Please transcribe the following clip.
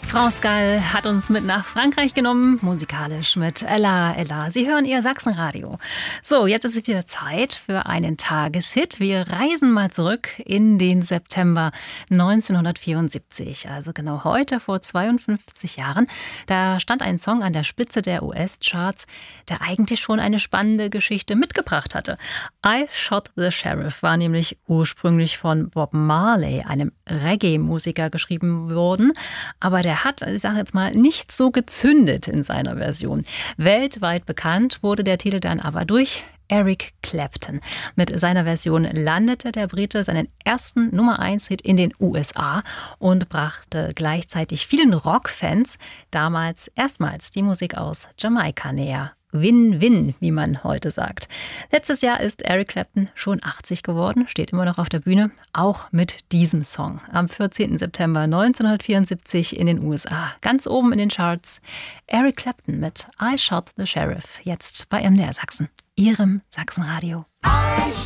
France Gall hat uns mit nach Frankreich genommen, musikalisch mit Ella, Ella. Sie hören Ihr Sachsenradio. So, jetzt ist es wieder Zeit für einen Tageshit. Wir reisen mal zurück in den September 1974, also genau heute vor 52 Jahren. Da stand ein Song an der Spitze der US-Charts, der eigentlich schon eine spannende Geschichte mitgebracht hatte. I Shot the Sheriff war nämlich ursprünglich von Bob Marley, einem Reggae-Musiker, geschrieben worden, aber der hat, ich sage jetzt mal, nicht so gezündet in seiner Version. Weltweit bekannt wurde der Titel dann aber durch Eric Clapton. Mit seiner Version landete der Brite seinen ersten Nummer-1-Hit in den USA und brachte gleichzeitig vielen Rockfans damals erstmals die Musik aus Jamaika näher. Win-Win, wie man heute sagt. Letztes Jahr ist Eric Clapton schon 80 geworden, steht immer noch auf der Bühne, auch mit diesem Song. Am 14. September 1974 in den USA, ganz oben in den Charts. Eric Clapton mit I Shot the Sheriff, jetzt bei MDR Sachsen, Ihrem Sachsenradio. I